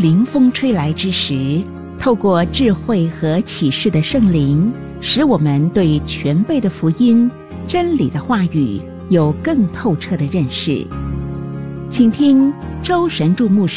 临风吹来之时，透过智慧和启示的圣灵，使我们对全备的福音、真理的话语有更透彻的认识。请听周神助牧师